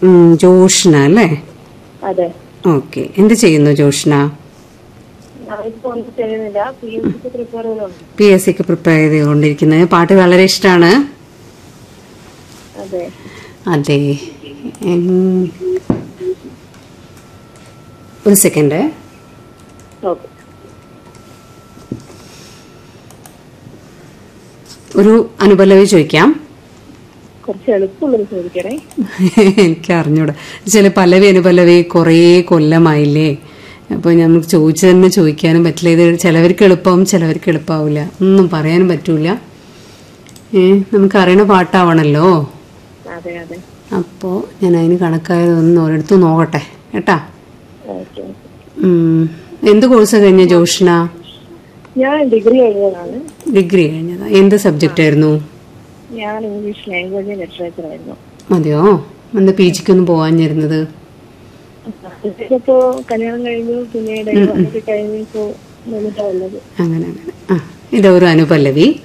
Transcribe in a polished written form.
ജോഷ്ന അല്ലേ? അതെ. ഓക്കെ. എന്ത് ചെയ്യുന്നു ജോഷ്ന? പി എസ് സിക്ക് പ്രിപ്പയർ ചെയ്തുകൊണ്ടിരിക്കുന്നത്. പാട്ട് വളരെ ഇഷ്ടമാണ്. അതെ. ഒരു സെക്കൻഡ്. ഒരു അനുപല്ലവി ചോദിക്കാം. എനിക്ക് അറിഞ്ഞൂടാ. ചില പല്ലവി അനുപല്ലവി കൊറേ കൊല്ലമായില്ലേ, അപ്പൊ നമുക്ക് ചോദിച്ചു തന്നെ ചോദിക്കാനും പറ്റില്ല. ഇത് ചിലവർക്ക് എളുപ്പമാവും, ചിലവർക്ക് എളുപ്പമാവില്ല. ഒന്നും പറയാനും പറ്റൂല. നമുക്ക് അറിയണ പാട്ടാവണല്ലോ. അപ്പോ ഞാൻ അതിന് കണക്കായതൊന്നും ഒരിടത്ത് നോക്കട്ടെ കേട്ടാ. എന്ത് കോഴ്സ് കഴിഞ്ഞ ജോഷ്ന? ഞാൻ ഡിഗ്രി കഴിഞ്ഞതാണ്. ഡിഗ്രി കഴിഞ്ഞതാ. എന്ത് സബ്ജക്റ്റ് ആയിരുന്നു? ഞാൻ ഇംഗ്ലീഷ് ലാംഗ്വേജ് ലിറ്ററേച്ചർ ആയിരുന്നു. അതെയോ? എന്താ പി ജിക്കൊന്നും പോവാഞ്ഞിരുന്നത്? ഇപ്പോ കല്യാണം കഴിഞ്ഞു, പിന്നീട് കഴിഞ്ഞിപ്പോ അങ്ങനെ. ഇതൊരു അനുപല്ലവി.